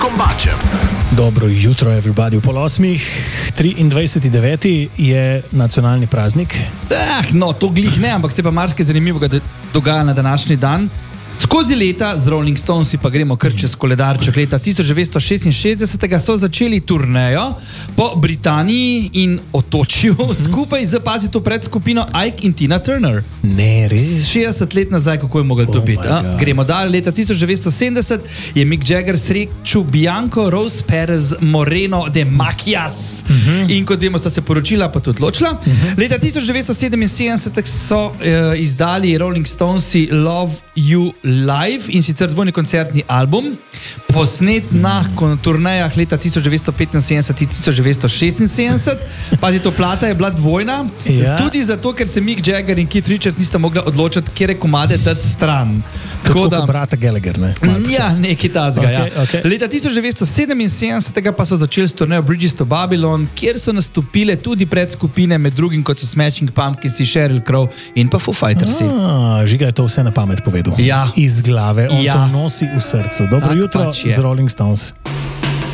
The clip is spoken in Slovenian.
Kombačem. Dobro jutro, everybody. V 23.9. je nacionalni praznik. No, to glih ne, ampak se pa marsikaj zanimivega dogaja na današnji dan. Skozi leta z Rolling Stonesi pa gremo kar čez koledarček. Leta 1966 so začeli turnejo po Britaniji in otočju skupaj z, pazi to, predskupino Ike in Tina Turner. Ne, res? 60 let nazaj, kako je mogel to biti. Gremo dalje. Leta 1970 je Mick Jagger srečal Bianco Rose Perez Moreno de Macias. In kot vemo, sta se poročila, pa tudi odločila. Leta 1977 so izdali Rolling Stonesi Love You Live, in sicer dvojni koncertni album, posnet na turnejah leta 1975-1976. Pazi, to plata je bila dvojna, tudi zato, ker se Mick Jagger in Keith Richards nista mogla odločiti, kjer komade dati stran. Tako da brata Gallagher, ne? Ja, nekaj tazga, Okay. Leta 1977 pa so začeli s turnejo Bridges to Babylon, kjer so nastopile tudi predskupine, med drugim kot so Smashing Pumpkins, Sheryl Crow in pa Foo Fightersi. Žiga je to vse na pamet povedal. Ja. Iz glave, on Ja. to nosi v srcu. Dobro Tak jutro pač je. z Rolling Stones.